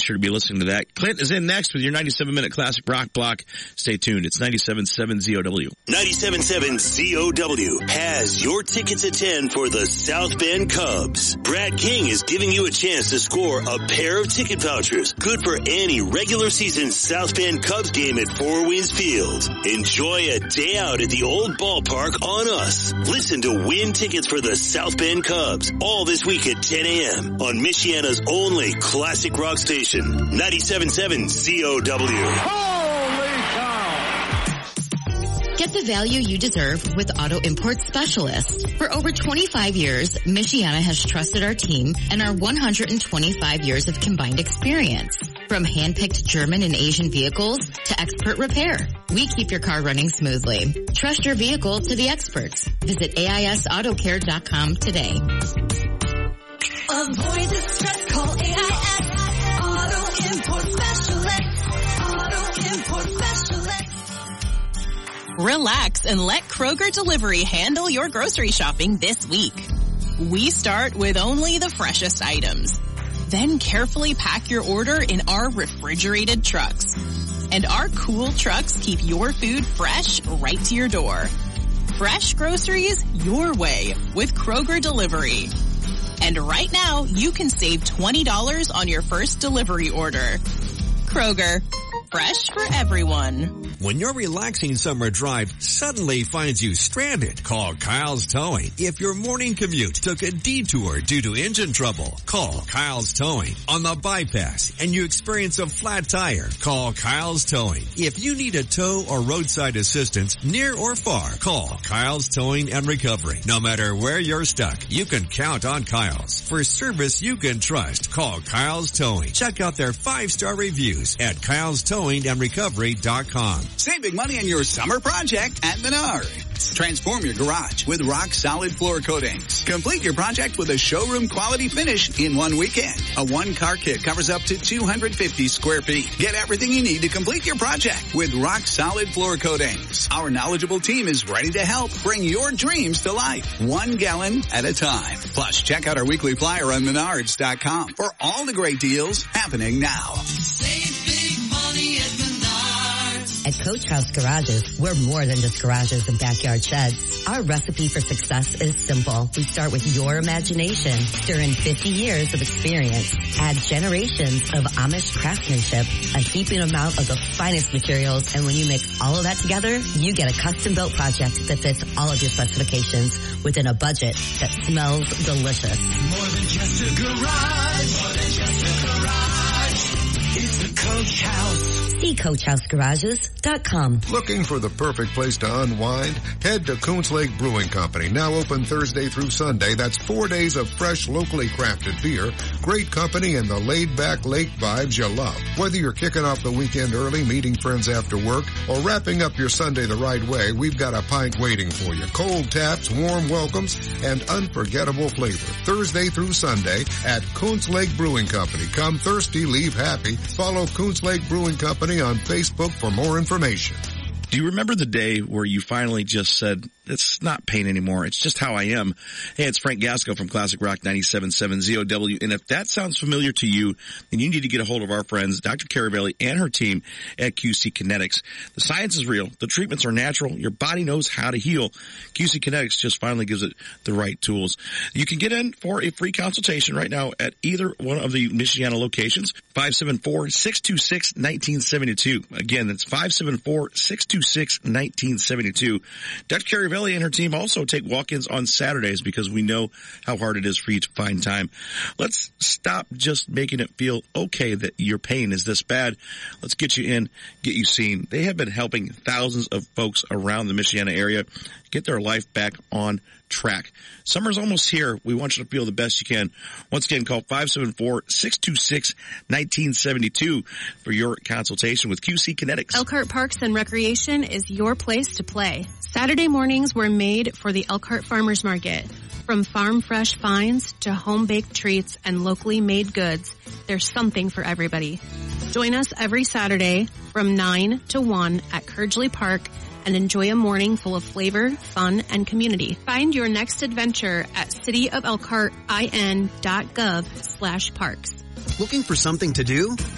sure to be listening to that. Clint is in next with your 97-minute classic rock block. Stay tuned. It's 97.7 ZOW. 97.7 ZOW has your tickets at 10 for the South Bend Cubs. Brad King is giving you a chance to score a pair of ticket vouchers, good for any regular season South Bend Cubs game at Four Winds Field. Enjoy a day out at the old ballpark on us. Listen to win tickets for the South Bend Cubs all this week at 10 a.m. on Michiana's only classic rock station, 97.7 ZOW. Holy cow! Get the value you deserve with Auto Import Specialists. For over 25 years, Michiana has trusted our team and our 125 years of combined experience. From hand-picked German and Asian vehicles to expert repair, we keep your car running smoothly. Trust your vehicle to the experts. Visit AISAutocare.com today. Avoid the stress, call AIS Auto Import Specialist. Auto Import Specialist. Relax and let Kroger Delivery handle your grocery shopping this week. We start with only the freshest items. Then carefully pack your order in our refrigerated trucks. And our cool trucks keep your food fresh right to your door. Fresh groceries your way with Kroger Delivery. And right now, you can save $20 on your first delivery order. Kroger, fresh for everyone. When your relaxing summer drive suddenly finds you stranded, call Kyle's Towing. If your morning commute took a detour due to engine trouble, call Kyle's Towing. On the bypass and you experience a flat tire, call Kyle's Towing. If you need a tow or roadside assistance near or far, call Kyle's Towing and Recovery. No matter where you're stuck, you can count on Kyle's. For service you can trust, call Kyle's Towing. Check out their 5-star reviews at kylestowingandrecovery.com. Save big money on your summer project at Menards. Transform your garage with rock-solid floor coatings. Complete your project with a showroom-quality finish in one weekend. A one-car kit covers up to 250 square feet. Get everything you need to complete your project with rock-solid floor coatings. Our knowledgeable team is ready to help bring your dreams to life, 1 gallon at a time. Plus, check out our weekly flyer on Menards.com for all the great deals happening now. Save big money at Menards. At Coach House Garages, we're more than just garages and backyard sheds. Our recipe for success is simple. We start with your imagination, stir in 50 years of experience, add generations of Amish craftsmanship, a heaping amount of the finest materials, and when you mix all of that together, you get a custom-built project that fits all of your specifications within a budget that smells delicious. More than just a garage. More than just a garage. It's the Coach House. See CoachHouseGarages.com. Looking for the perfect place to unwind? Head to Coons Lake Brewing Company, now open Thursday through Sunday. That's 4 days of fresh, locally crafted beer, great company, and the laid-back lake vibes you love. Whether you're kicking off the weekend early, meeting friends after work, or wrapping up your Sunday the right way, we've got a pint waiting for you. Cold taps, warm welcomes, and unforgettable flavor. Thursday through Sunday at Coons Lake Brewing Company. Come thirsty, leave happy. Follow Coons Lake Brewing Company on Facebook for more information. Do you remember the day where you finally just said, it's not pain anymore, it's just how I am? Hey, it's Frank Gasco from Classic Rock 97.7 ZOW, and if that sounds familiar to you, then you need to get a hold of our friends, Dr. Caravelli and her team at QC Kinetics. The science is real, the treatments are natural, your body knows how to heal. QC Kinetics just finally gives it the right tools. You can get in for a free consultation right now at either one of the Michiana locations, 574-626-1972. Again, that's 574-626-1972. Dr. Caravelli and her team also take walk-ins on Saturdays because we know how hard it is for you to find time. Let's stop just making it feel okay that your pain is this bad. Let's get you in, get you seen. They have been helping thousands of folks around the Michiana area get their life back on track. Summer's almost here. We want you to feel the best you can. Once again, call 574-626-1972 for your consultation with QC Kinetics. Elkhart Parks and Recreation is your place to play. Saturday mornings were made for the Elkhart Farmers Market. From farm fresh finds to home-baked treats and locally made goods, there's something for everybody. Join us every Saturday from 9 to 1 at Curgeley Park and enjoy a morning full of flavor, fun, and community. Find your next adventure at cityofElkhartin.gov/parks. Looking for something to do?